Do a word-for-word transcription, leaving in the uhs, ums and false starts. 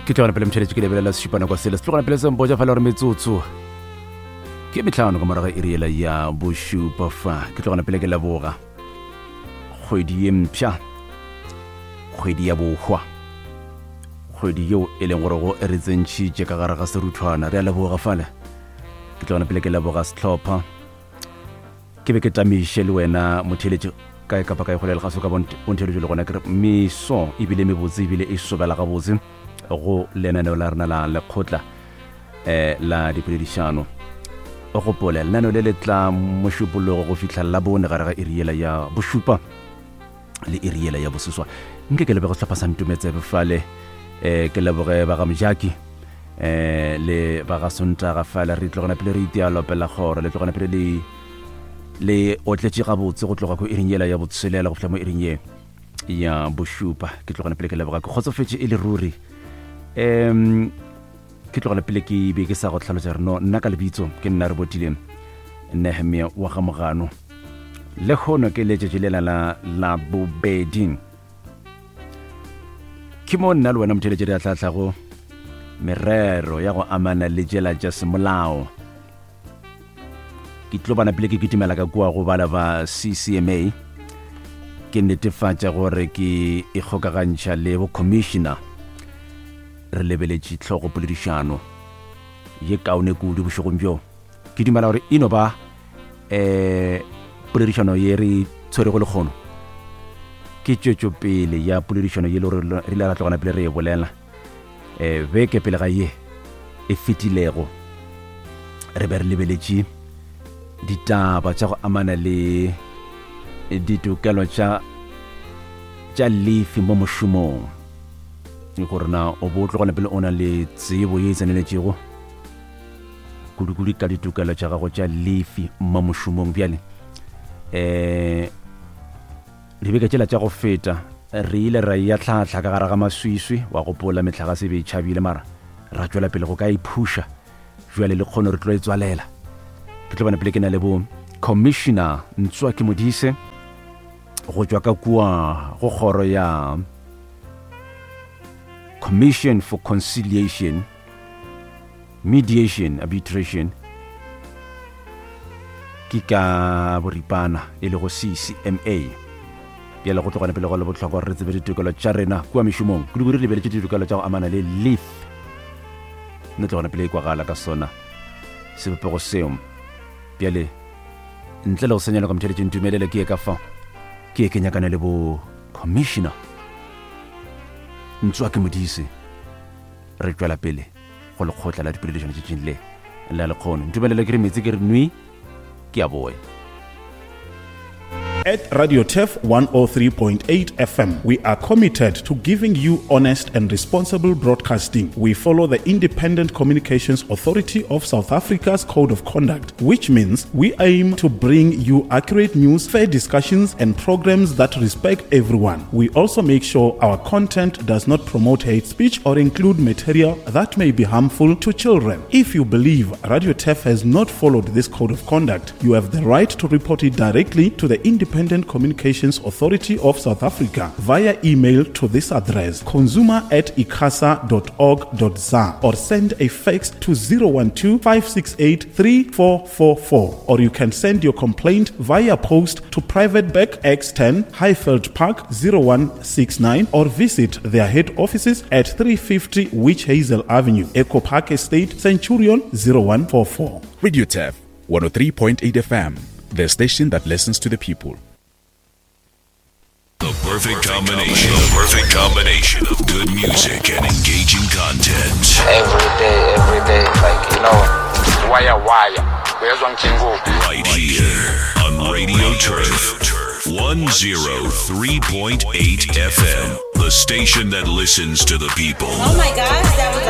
ke tlogana pele mtšheletše ke lebelela sešupana kwa sele se tlogana pele sempoja fa le gore metsotso ke metlhano ka moraga iriela ya bošupa fa ke tlogana pele ke leboga kgwedi ye mpša kgwedi ya bohwa kgwedi yeo e leng gore go re tsentšhitše ka gare ga seruthwana re a leboga fale ke tlogana pele ke leboga setlhopha ke be ke tamiše le wena motheletše kae kapa kae golela ga se ka bontheletše le gona ke re meso ebile mebotse ebile e sobela gabotse go lenaneo la rena la lekgotla eh, la dipoledišano o gopole lenaneo le le tla mošupologo go fihla la bone gare ga iriela ya bošupa le iriela ya boseswa nke ke lebego sehlopha sa ntumetsebe fale eh, ke leboge ba ga mojaki eh, le ba ga sontaga fale re tlogana pele re itealopela kgoro le tlogana pele le le otletše gabotse go tloga ko irinyela ya botshelela go fihla mo irinye ya bošupa ke tlogana pele ke leboga ke kgotsofetše e le ruri um ke tlogana pele ke be ke sa go tlhalotša re no nna ka lebitso ke nna re botile Nehemia wa ga Mogano le hono ke letšetše lela la, la bobedi ke mo nna le wena motheletše re a tlatlago merero ya go amana le tšela tša semolao ke tlo bana pele ke kitimela ka kua go bala ba C C M A ke netefatša gore ke e kgokagantšha le bo commissioner re lebeletše tlhogo poledišano ye kaone kudu bošogong bjo ke dumela gore ino ba eh, poledišano ye re tshwere go lekgono ke tšwetšo pele ya poledišano ye re le ratlogana pele re e bolela eh, beke pele ga ye e fetilego re be re lebeletše ditaba tša go amana le ditokelo tša tša lefi mo mošomong e gore na o bo tlogana pele o na le tsebo ye e tseneletšego kudu-kudu ka ditokelo tša gago tša lefi mo mošomong bjale um dibeke tšela tša go feta re ile ra ya tlhatlha ka gare ga maswiswi wa gopola metlhaga se be e tšhabile mara ra tšwela pele go ka iphuša jwale le kgono re tlo e tswalela ke tlo bana pele ke na le bo commissioner Ntswa ke Modise go tšwa ka kua go kgoro ya Commission for Conciliation, Mediation, Arbitration ke ka boripana e le go C C M A bjale go tlogana pele go le botlhokwa re tsebe ditokelo tša rena kua mešomong kudu re lebeletše ditokelo tša go amana le leaf nne tlogana pele e kwagala ka sona sebopego seo bjale ntle le go senyela ka motheletše ntumelele ke e ka fa ke e ke nyakana le bo commissioner Ntswa ke Modise re tšwela pele go lekgotla la dipoledišano tše tšinle la lekgono ntumelele ke re metsi ke re nui ke a boe. At Radio T E F one oh three point eight F M, we are committed to giving you honest and responsible broadcasting. We follow the Independent Communications Authority of South Africa's Code of Conduct, which means we aim to bring you accurate news, fair discussions, and programs that respect everyone. We also make sure our content does not promote hate speech or include material that may be harmful to children. If you believe Radio T E F has not followed this Code of Conduct, you have the right to report it directly to the Independent Independent Communications Authority of South Africa via email to this address consumer at icasa dot org dot za or send a fax to zero one two, five six eight, three four four four, or you can send your complaint via post to Private Bag X ten Highfield Park zero one six nine or visit their head offices at three fifty Witch Hazel Avenue, Echo Park Estate, Centurion zero one four four. Radio T E F one oh three point eight F M, the station that listens to the people. The perfect combination, the perfect combination of good music and engaging content. Every day, every day, like, you know, wire, wire. Right here on Radio Turf, one oh three point eight F M, the station that listens to the people. Oh my gosh, that was